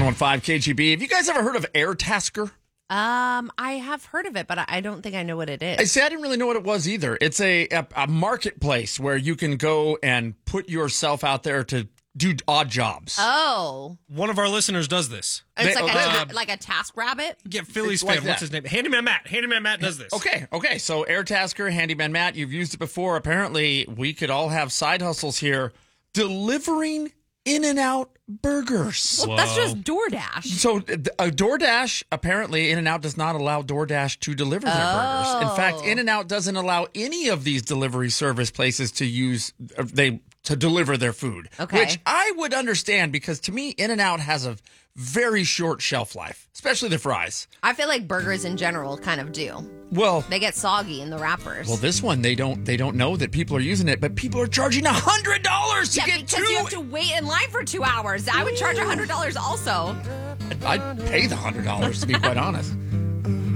101.5 KGB. Have you guys ever heard of Airtasker? I have heard of it, but I don't think I know what it is. I didn't really know what it was either. It's a marketplace where you can go and put yourself out there to do odd jobs. Oh. One of our listeners does this. It's like a task rabbit? Get Philly's like fan. What's his name? Handyman Matt. Handyman Matt does this. Okay. So Airtasker, Handyman Matt, you've used it before. Apparently, we could all have side hustles here. Delivering In-N-Out burgers. Well, that's just DoorDash. So DoorDash, apparently In-N-Out does not allow DoorDash to deliver their burgers. In fact, In-N-Out doesn't allow any of these delivery service places to deliver their food. Okay. Which I would understand because to me, In-N-Out has a very short shelf life, especially the fries. I feel like burgers in general kind of do. Well, They get soggy in the wrappers. well, this one they don't know that people are using it, but people are charging $100 to get because two. you have to wait in line for 2 hours. I would charge $100 also. I'd pay the $100 to be quite honest.